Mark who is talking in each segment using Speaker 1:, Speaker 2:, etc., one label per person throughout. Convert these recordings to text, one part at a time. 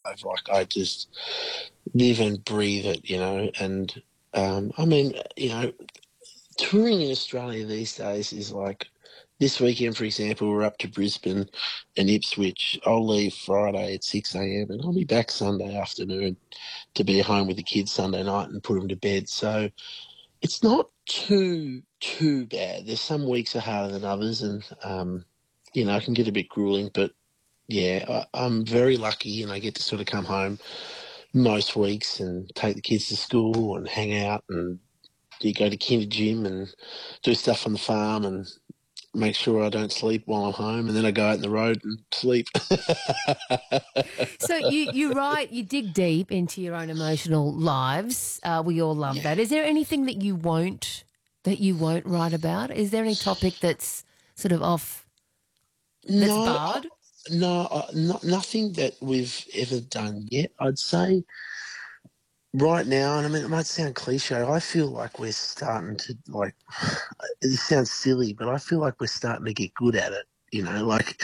Speaker 1: alive. Like, I just live and breathe it, you know. And I mean, you know, touring in Australia these days is like, this weekend, for example, we're up to Brisbane and Ipswich. I'll leave Friday at 6 a.m. and I'll be back Sunday afternoon to be home with the kids Sunday night and put them to bed. So it's not too bad. There's some weeks are harder than others, and you know, it can get a bit grueling. But yeah, I'm very lucky, and I get to sort of come home most weeks and take the kids to school and hang out, and you go to kinder gym and do stuff on the farm and make sure I don't sleep while I'm home, and then I go out on the road and sleep.
Speaker 2: So you write, you dig deep into your own emotional lives. We all love that. Is there anything that you won't write about? Is there any topic that's sort of off, that's
Speaker 1: No,
Speaker 2: barred?
Speaker 1: nothing that we've ever done yet. I'd say right now, and I mean, it might sound cliche, I feel like we're starting to, like, it sounds silly, but I feel like we're starting to get good at it. You know, like,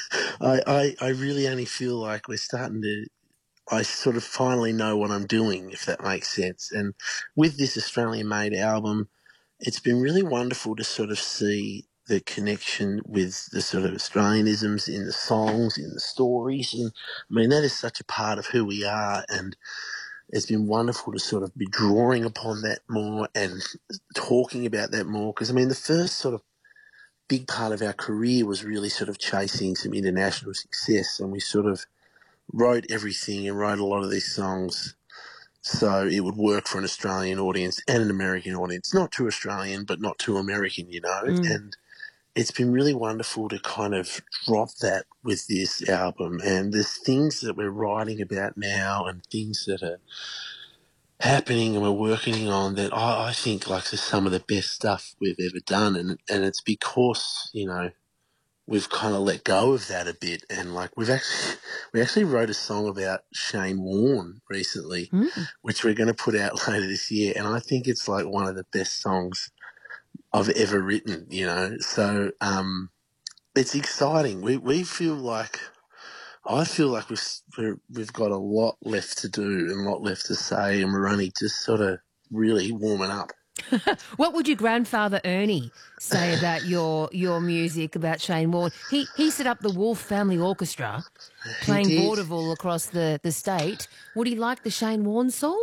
Speaker 1: I really only feel like we're starting to, I sort of finally know what I'm doing, if that makes sense. And with this Australian-made album, it's been really wonderful to sort of see the connection with the sort of Australianisms in the songs, in the stories. And I mean, that is such a part of who we are. And it's been wonderful to sort of be drawing upon that more and talking about that more. Because, I mean, the first sort of big part of our career was really sort of chasing some international success. And we sort of wrote everything and wrote a lot of these songs so it would work for an Australian audience and an American audience. Not too Australian, but not too American, you know. And it's been really wonderful to kind of drop that with this album. And there's things that we're writing about now and things that are happening and we're working on that I think like is some of the best stuff we've ever done. And it's because, you know, we've kind of let go of that a bit, and like we actually wrote a song about Shane Warne recently, which we're going to put out later this year, and I think it's like one of the best songs I've ever written, you know. So it's exciting. We feel like, I feel like we've got a lot left to do and a lot left to say, and we're only just sort of really warming up.
Speaker 2: What would your grandfather Ernie say about your music, about Shane Warne? He set up the Wolf Family Orchestra,
Speaker 1: He
Speaker 2: playing
Speaker 1: did.
Speaker 2: vaudeville across the state. Would he like the Shane Warne song?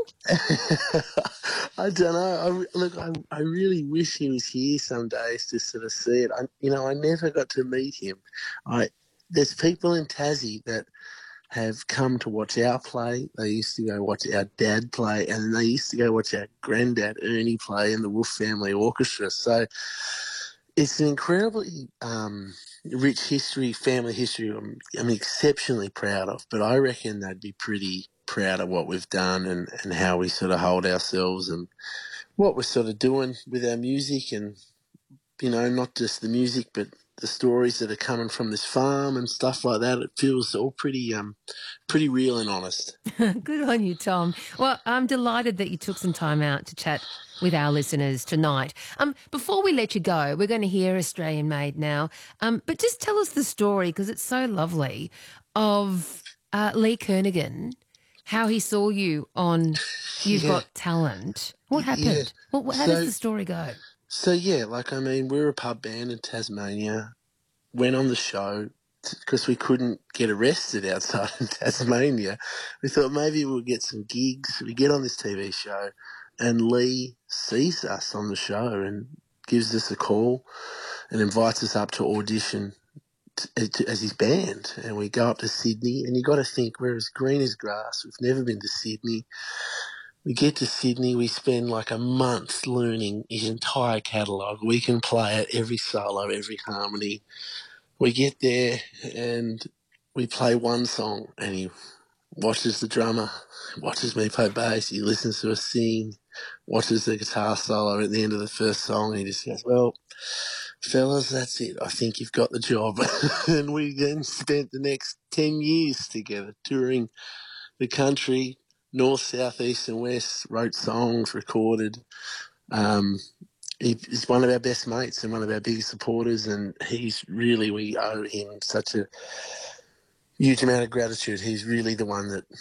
Speaker 1: I don't know. I really wish he was here some days to sort of see it. I never got to meet him. There's people in Tassie that have come to watch our play. They used to go watch our dad play, and they used to go watch our granddad Ernie play in the Wolf Family Orchestra. So it's an incredibly rich history, family history. I'm exceptionally proud of, but I reckon they'd be pretty proud of what we've done and how we sort of hold ourselves and what we're sort of doing with our music, and, you know, not just the music, but the stories that are coming from this farm and stuff like that. It feels all pretty real and honest.
Speaker 2: Good on you, Tom. Well, I'm delighted that you took some time out to chat with our listeners tonight. Before we let you go, we're going to hear Australian Made now. But just tell us the story, because it's so lovely, of Lee Kernaghan, how he saw you on You've
Speaker 1: Yeah,
Speaker 2: Got Talent. What
Speaker 1: yeah.
Speaker 2: happened? How does
Speaker 1: So,
Speaker 2: the story go?
Speaker 1: so yeah, like, I mean, we're a pub band in Tasmania. Went on the show because we couldn't get arrested outside in Tasmania. We thought maybe we'll get some gigs. We get on this TV show, and Lee sees us on the show and gives us a call and invites us up to audition as his band. And we go up to Sydney, and you got to think, we're as green as grass. We've never been to Sydney. We get to Sydney, we spend like a month learning his entire catalogue. We can play it, every solo, every harmony. We get there and we play one song, and he watches the drummer, watches me play bass, he listens to us sing, watches the guitar solo at the end of the first song, and he just goes, "Well, fellas, that's it. I think you've got the job." And we then spent the next 10 years together touring the country, north, south, east and west, wrote songs, recorded. Um, he's one of our best mates and one of our biggest supporters, and we owe him such a huge amount of gratitude. He's really the one that